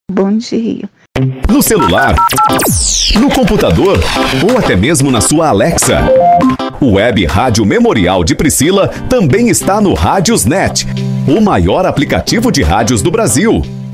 Bom dia. No celular, no computador ou até mesmo na sua Alexa. O Web Rádio Memorial de Priscila também está no Rádiosnet, o maior aplicativo de rádios do Brasil.